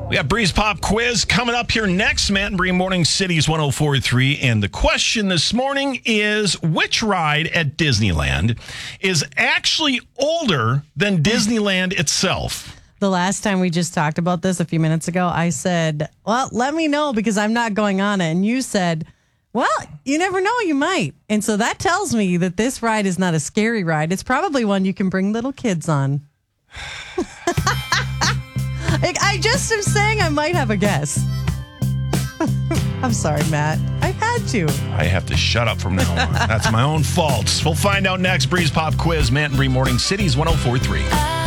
We got Breeze Pop Quiz coming up here next. Matt and Bree Morning Cities 104.3. And the question this morning is, which ride at Disneyland is actually older than Disneyland itself? The last time we just talked about this a few minutes ago, I said, well, let me know because I'm not going on it. And you said, well, you never know, you might. And so that tells me that this ride is not a scary ride. It's probably one you can bring little kids on. I just am saying I might have a guess. I'm sorry, Matt. I had to. I have to shut up from now on. That's my own fault. We'll find out next. Breeze Pop Quiz, Matt and Bree Morning Cities 104.3.